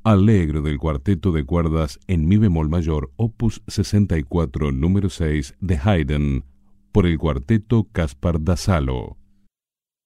Allegro del cuarteto de cuerdas en mi bemol mayor, opus 64, número 6 de Haydn, por el cuarteto Caspar da Salo.